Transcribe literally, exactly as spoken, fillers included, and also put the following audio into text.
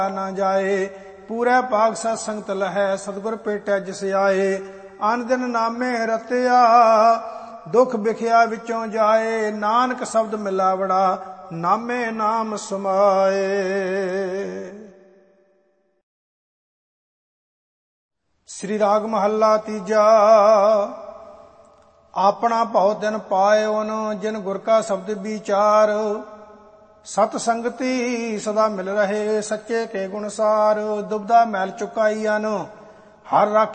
ਨਾ ਜਾਏ। ਪੂਰੇ ਭਾਗ ਸਤ ਸੰਗਤ ਲਹੈ, ਸਤਿਗੁਰ ਭੇਟੈ ਜਿਸ ਆਏ। ਅਨ ਦਿਨ ਨਾਮੇ ਰਤਿਆ, ਦੁਖ ਬਿਖਿਆ ਵਿੱਚੋਂ ਜਾਏ। ਨਾਨਕ ਸ਼ਬਦ ਮਿਲਾਵੜਾ, ਨਾਮੇ ਨਾਮ ਸਮਾਏ। ਸ੍ਰੀ ਰਾਗ ਮਹੱਲਾ ਤੀਜਾ। ਆਪਣਾ ਭਉ ਦਿਨ ਪਾਇਓਨ, ਜਿਨ ਗੁਰ ਕਾ ਸ਼ਬਦ ਵਿਚਾਰ। ਸਤ ਸੰਗਤੀ ਸਦਾ ਮਿਲ ਰਹੇ, ਸੱਚੇ ਕੇ ਗੁਣਸਾਰ। ਦੁਬਦਾ ਮੈਲ ਚੁਕਾਈਅਨ, ਹਰ ਰੱਖ